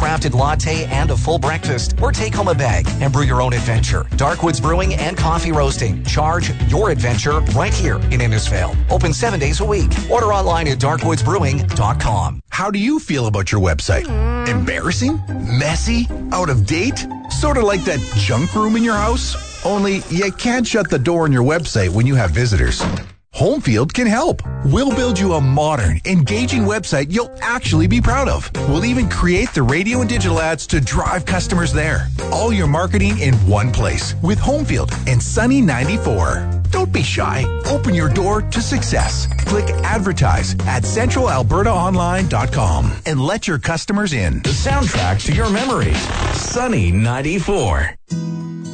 handcrafted latte and a full breakfast. Or take home a bag and brew your own adventure. Darkwoods Brewing and Coffee Roasting. Charge your adventure right here in Innisfail. Open 7 days a week. Order online at darkwoodsbrewing.com. How do you feel about your website? Embarrassing? Messy? Out of date? Sort of like that junk room in your house? Only you can't shut the door on your website when you have visitors. Homefield can help. We'll build you a modern, engaging website you'll actually be proud of. We'll even create the radio and digital ads to drive customers there. All your marketing in one place with Homefield and Sunny 94. Don't be shy. Open your door to success. Click advertise at centralalbertaonline.com and let your customers in. The soundtrack to your memories. Sunny 94.